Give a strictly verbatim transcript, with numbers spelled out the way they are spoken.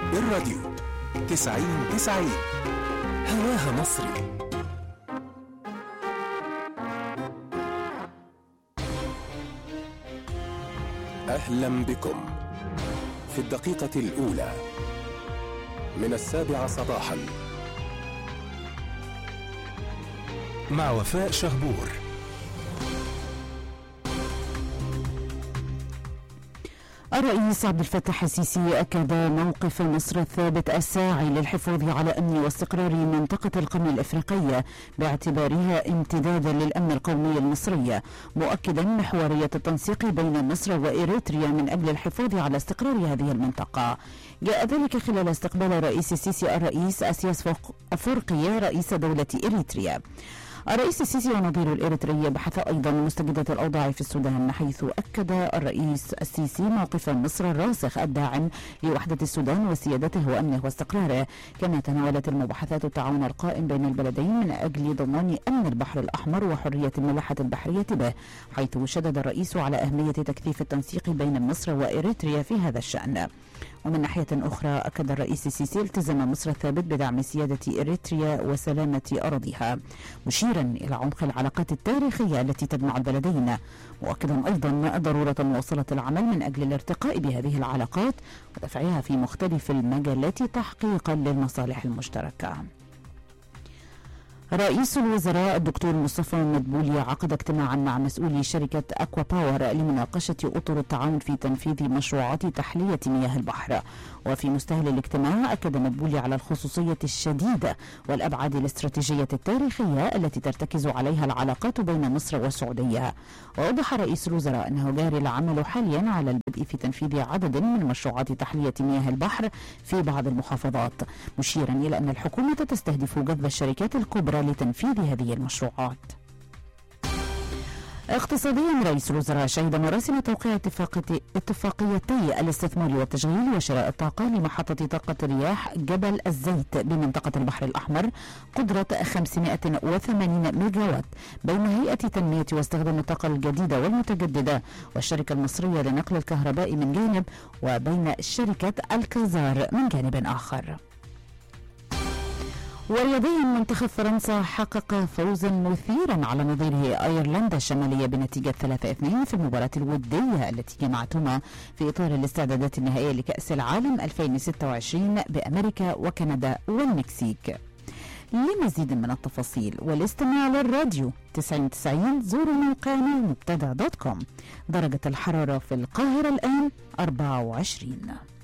الراديو تسعين تسعين هواها مصري. أهلا بكم في الدقيقة الأولى من السابعة صباحا مع وفاء شهبور. الرئيس عبد الفتاح السيسي أكد موقف مصر الثابت الساعي للحفاظ على أمن واستقرار منطقة القرن الإفريقية باعتبارها امتدادا للأمن القومي المصري، مؤكدا محورية التنسيق بين مصر وإريتريا من أجل الحفاظ على استقرار هذه المنطقة. جاء ذلك خلال استقبال الرئيس السيسي الرئيس أسياس أفورقي رئيس دولة إريتريا. الرئيس السيسي ونظيره الإريتري بحث أيضا مستجدات الأوضاع في السودان، حيث أكد الرئيس السيسي موقف مصر الراسخ الداعم لوحدة السودان وسيادته وأمنه واستقراره. كما تناولت المباحثات التعاون القائم بين البلدين من أجل ضمان أمن البحر الأحمر وحرية الملاحة البحرية به، حيث شدد الرئيس على أهمية تكثيف التنسيق بين مصر وإريتريا في هذا الشأن. ومن ناحية أخرى أكد الرئيس السيسي التزام مصر الثابت بدعم سيادة إريتريا وسلامة أراضيها، مشيرا إلى عمق العلاقات التاريخية التي تجمع البلدين، مؤكدا أيضا ضرورة مواصلة العمل من أجل الارتقاء بهذه العلاقات ودفعها في مختلف المجالات تحقيقا للمصالح المشتركة. رئيس الوزراء الدكتور مصطفى مدبولي عقد اجتماعا مع مسؤولي شركة أكوا باور لمناقشة أطر التعاون في تنفيذ مشروعات تحلية مياه البحر. وفي مستهل الاجتماع أكد مدبولي على الخصوصية الشديدة والأبعاد الاستراتيجية التاريخية التي ترتكز عليها العلاقات بين مصر والسعودية. وأوضح رئيس الوزراء أنه جاري العمل حاليا على البدء في تنفيذ عدد من مشروعات تحلية مياه البحر في بعض المحافظات، مشيرا إلى أن الحكومة تستهدف جذب الشركات الكبرى لتنفيذ هذه المشروعات. اقتصاديا، رئيس الوزراء شهد مراسم توقيع اتفاقيتي الاستثمار والتشغيل وشراء الطاقة لمحطة طاقة رياح جبل الزيت بمنطقة البحر الأحمر قدرة خمسمائة وثمانين ميجاوات بين هيئة تنمية واستخدام الطاقة الجديدة والمتجددة والشركة المصرية لنقل الكهرباء من جانب، وبين شركة الكازار من جانب آخر. ورياضيا، منتخب فرنسا حقق فوزا مثيرا على نظيره ايرلندا الشماليه بنتيجه ثلاثة اثنين في المباراه الوديه التي جمعتهما في اطار الاستعدادات النهائيه لكاس العالم ألفين وستة وعشرين بامريكا وكندا والمكسيك. لمزيد من التفاصيل والاستماع للراديو تسعين تسعين زوروا موقعنا مبتدأ دوت كوم. درجه الحراره في القاهره الان أربعة وعشرين.